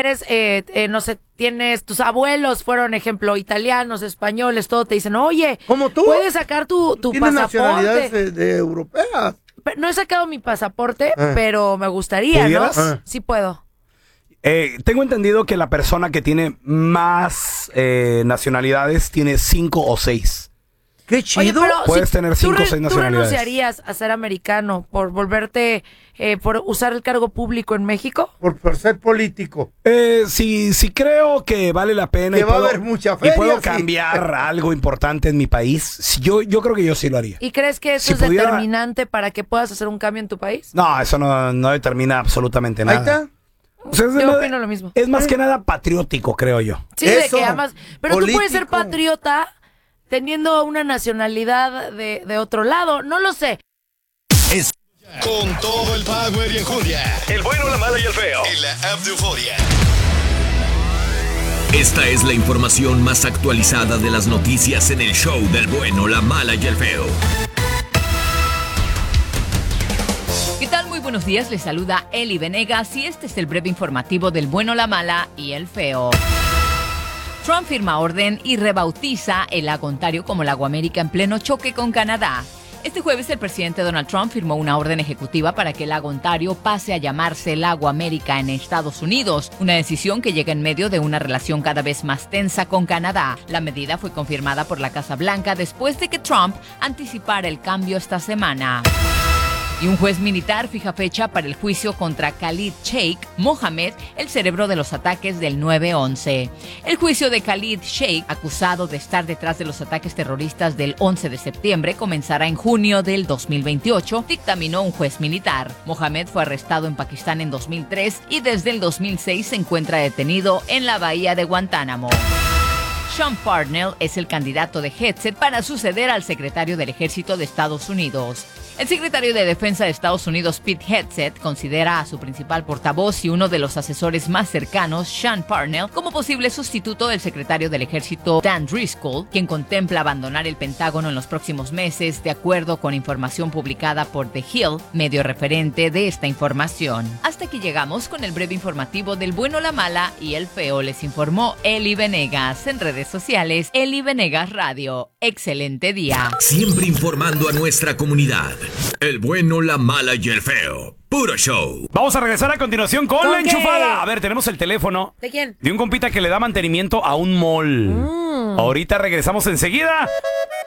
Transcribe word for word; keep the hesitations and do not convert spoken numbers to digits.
eres, eh, eh, no sé, tienes, tus abuelos fueron, ejemplo, italianos, españoles, todo, te dicen, oye, ¿como tú? puedes sacar tu, tu Tienes pasaporte. nacionalidades de, de europeas. Pero no he sacado mi pasaporte, Ah. pero me gustaría, ¿no? ¿Pudieras? Sí puedo. Eh, tengo entendido que la persona que tiene más eh, nacionalidades tiene cinco o seis. ¡Qué Oye, chido! pero Puedes si tener tú cinco o re- seis ¿Tú nacionalidades. renunciarías a ser americano por volverte, eh, por usar el cargo público en México? Por, por ser político. Eh, sí, sí creo que vale la pena. Que y va a puedo- haber mucha Y feria, puedo sí. cambiar algo importante en mi país. Sí, Yo, yo creo que yo sí lo haría. ¿Y crees que eso Si es pudiera- determinante para que puedas hacer un cambio en tu país? No, eso no, no determina absolutamente Ahí nada. está. O sea, es, Yo de- opino lo mismo. es más que nada patriótico, creo yo. Sí, de Eso, que amas. Pero tú puedes ser político. patriota teniendo una nacionalidad de, de otro lado. No lo sé. Es con todo el power y enjundia. El bueno, la mala y el feo. En la app de Euforia. Esta es la información más actualizada de las noticias en el show del bueno, la mala y el feo. ¿Qué tal? Muy buenos días, les saluda Eli Venegas y este es el breve informativo del bueno, la mala y el feo. Trump firma orden y rebautiza el lago Ontario como Lago América en pleno choque con Canadá. Este jueves el presidente Donald Trump firmó una orden ejecutiva para que el lago Ontario pase a llamarse Lago América en Estados Unidos, una decisión que llega en medio de una relación cada vez más tensa con Canadá. La medida fue confirmada por la Casa Blanca después de que Trump anticipara el cambio esta semana. Y un juez militar fija fecha para el juicio contra Khalid Sheikh Mohammed, el cerebro de los ataques del nueve once. El juicio de Khalid Sheikh, acusado de estar detrás de los ataques terroristas del once de septiembre, comenzará en junio del dos mil veintiocho, dictaminó un juez militar. Mohammed fue arrestado en Pakistán en dos mil tres y desde el dos mil seis se encuentra detenido en la bahía de Guantánamo. Sean Parnell es el candidato de Hegseth para suceder al secretario del Ejército de Estados Unidos. El secretario de Defensa de Estados Unidos, Pete Hegseth, considera a su principal portavoz y uno de los asesores más cercanos, Sean Parnell, como posible sustituto del secretario del Ejército, Dan Driscoll, quien contempla abandonar el Pentágono en los próximos meses, de acuerdo con información publicada por The Hill, medio referente de esta información. Hasta aquí llegamos con el breve informativo del bueno, la mala y el feo. Les informó Eli Venegas. En redes sociales, Eli Venegas Radio. Excelente día. Siempre informando a nuestra comunidad. El bueno, la mala y el feo. Puro show. Vamos a regresar a continuación con, ¿Con la qué? enchufada. A ver, tenemos el teléfono ¿De quién? de un compita que le da mantenimiento a un mall. Mm. Ahorita regresamos enseguida.